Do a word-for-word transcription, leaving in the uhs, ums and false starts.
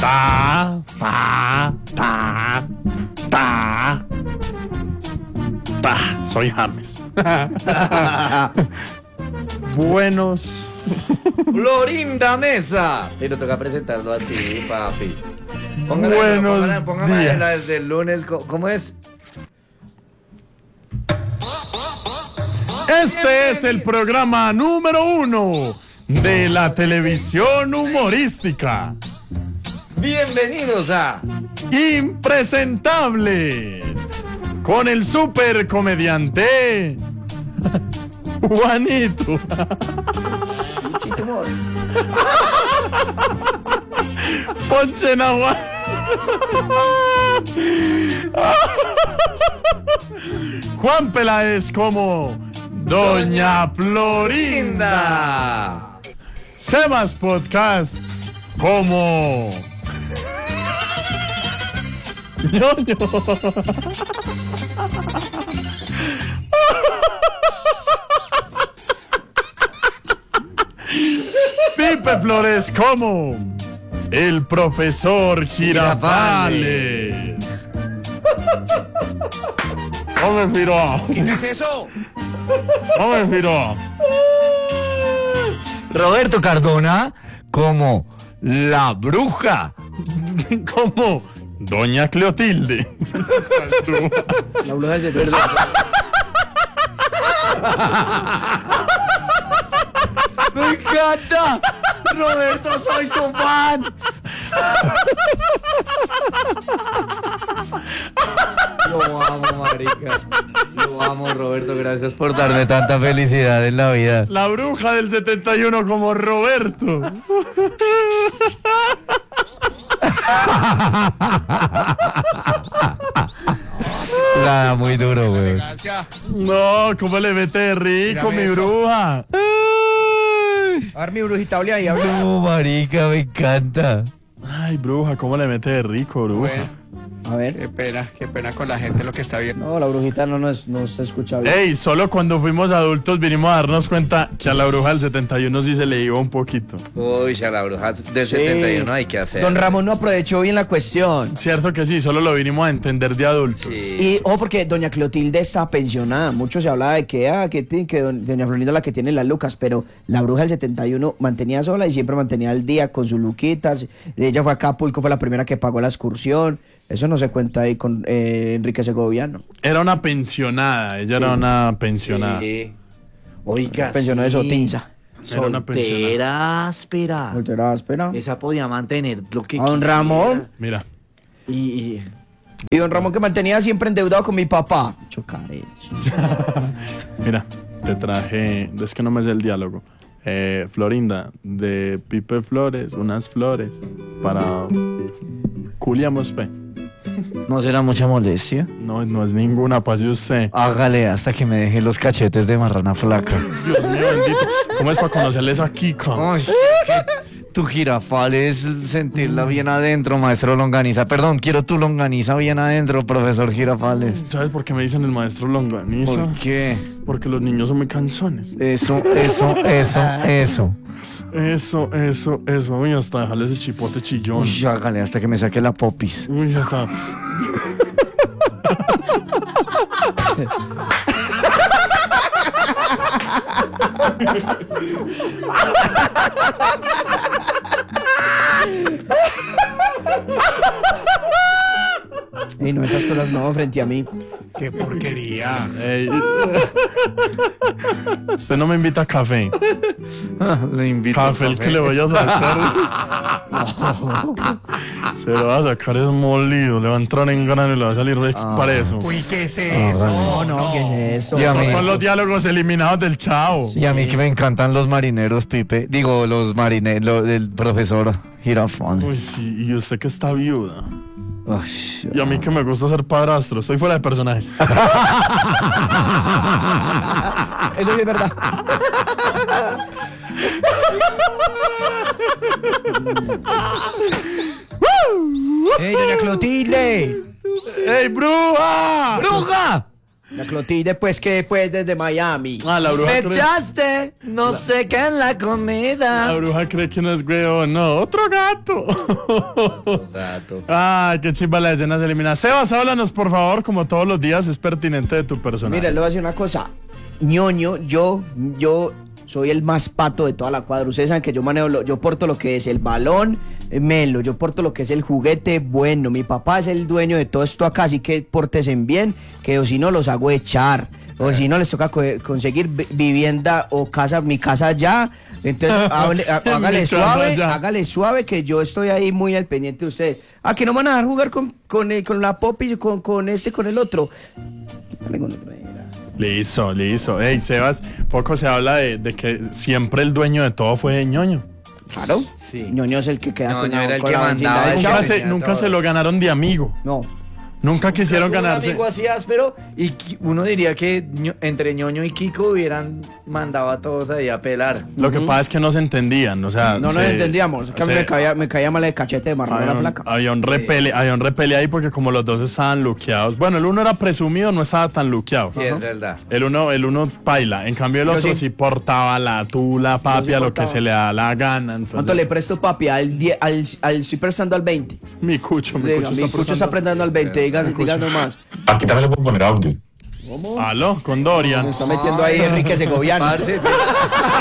Ta, ta, ta, ta. Ta, soy James. Buenos. Florinda Mesa. Pero toca presentarlo así, papi. Póngale, Buenos póngale, póngale días. la desde el lunes. ¿Cómo, cómo es? Este es el programa número uno de la televisión humorística. Bienvenidos a Impresentables. Con el super comediante Juanito. Chitumor. Ponche Nahual. Juan Peláez como Doña Florinda. Sebas Podcast como Ñoño. Pipe Flores como el profesor Girafales. No me miró. ¿Qué es eso? No me miró. Roberto Cardona como la bruja. Como Doña Cleotilde. La bruja es de verdad. ¡Me encanta! ¡Roberto, soy su fan! Lo amo, marica. Lo amo, Roberto. Gracias por darme tanta felicidad en la vida. La bruja del setenta y uno como Roberto. La da muy duro, güey. No, ¿cómo le mete rico, mi bruja? A ver, mi brujita, olea ahí, habla. No, marica, me encanta. Ay, bruja, ¿cómo le mete de rico, bruja? Bueno, A ver. qué pena, qué pena con la gente lo que está viendo. No, la brujita no, nos, no se escucha bien. Ey, solo cuando fuimos adultos vinimos a darnos cuenta que a la bruja del setenta y uno sí se le iba un poquito. Uy, ya la bruja del Sí. setenta y uno hay que hacer. Don Ramón no aprovechó bien la cuestión. Cierto que sí, solo lo vinimos a entender de adultos. Sí. Y, ojo, porque doña Clotilde está pensionada. Mucho se hablaba de que, ah, que, ti- que don- doña Florinda es la que tiene las lucas, pero la bruja del setenta y uno mantenía sola y siempre mantenía al día con sus luquitas. Ella fue a Acapulco, fue la primera que pagó la excursión. Eso no se cuenta ahí con eh, Enrique Segoviano. Era una pensionada, ella era una pensionada. Sí. Oiga, Pensionada de sí. Sotinza. Era una pensionada. Soltera áspera. Soltera áspera. Esa podía mantener lo que A don quisiera. Ramón. Mira, Y, y- Y don Ramón que mantenía siempre endeudado con mi papá. Chocaré. mira, te traje, es que no me sé el diálogo. Eh, Florinda, de Pipe Flores, unas flores para Culiamos P. ¿No será mucha molestia? No, no es ninguna, pase usted. Hágale hasta que me deje los cachetes de marrana flaca. Dios mío bendito. ¿Cómo es para conocerles a Kika? Ay, que tu jirafal es sentirla bien adentro, maestro Longaniza. Perdón, quiero tu longaniza bien adentro, profesor Girafales. ¿Sabes por qué me dicen el maestro Longaniza? ¿Por qué? Porque los niños son muy cansones. Eso, eso, eso, eso. Eso, eso, eso. Uy, hasta dejarle ese chipote chillón. Uy, hágale hasta que me saque la popis. Uy, ya está. Y no, esas cosas no, frente a mí. Qué porquería. Ey. Usted no me invita a café. Le invito. Café el que le voy a sacar. Se lo va a sacar es molido. Le va a entrar en grano y le va a salir expreso. Uy, ¿qué es eso? No, no, ¿qué es eso? Y a Esos mí- son los diálogos eliminados del Chavo. Y a mí que me encantan los marineros, Pipe. Digo, los marineros del profesor Girafón. Uy, sí, y usted que está viuda. Uy, Y a mí que me gusta ser padrastro. Estoy fuera de personaje. Eso sí es verdad. ¡Ey, doña Clotilde! ¡Ey, bruja! ¡Bruja! La Clotilde, pues, que pues desde Miami. Ah, la bruja Me cree, echaste, no sé qué en la la comida. bruja cree que no es huevo, no, otro gato. Gato. Ay, qué chimba la escena se elimina. Sebas, háblanos por favor, como todos los días es pertinente de tu personaje. Mira, le voy a decir una cosa. Ñoño, yo, yo soy el más pato de toda la cuadra. Ustedes saben que yo manejo, lo- yo porto lo que es el balón, eh, melo, yo porto lo que es el juguete bueno. Mi papá es el dueño de todo esto acá, así que pórtense bien, que o si no los hago echar. O si no les toca co- conseguir vi- vivienda o casa, mi casa ya. Entonces, hable- ha- Mi hágale casa suave, ya. hágale suave, que yo estoy ahí muy al pendiente de ustedes. Ah, que no van a dejar jugar con, con, eh, con la Poppy, con, con este, con el otro. Dale con otra. Listo, listo. Ey, Sebas, poco se habla de, de que siempre el dueño de todo fue ñoño. Claro. Sí. Ñoño es el que queda con Ñoño la, era el con que la mandaba vecindad del el chavo. Nunca, se, tenía nunca todo. se lo ganaron de amigo. No. Nunca quisieron Un ganarse. amigo así áspero y Ki- uno diría que ño- entre ñoño y Kiko hubieran mandado a todos ahí a pelar. Lo que pasa es que no se entendían, o sea. No nos se- entendíamos. Es que a mí se- me caía, me caía mal el cachete de marrón a Había la un, flaca. había un repele, había un repele ahí porque como los dos estaban luqueados. Bueno, el uno era presumido, no estaba tan luqueado. Sí, es verdad. El uno, el uno paila. En cambio el Yo otro sí. sí. portaba la tula, papi, sí a lo que portaba. se le da la gana. ¿Cuánto Entonces, le presto, papi? Al, die- al, al estoy prestando al veinte. mi cucho, mi Diga, cucho mi está cucho está prestando- prestando al veinte. Diga, Mi diga cucho. nomás. Aquí también le puedo poner audio. Aló, con Dorian. Me está metiendo ahí Enrique Segoviano. Parce,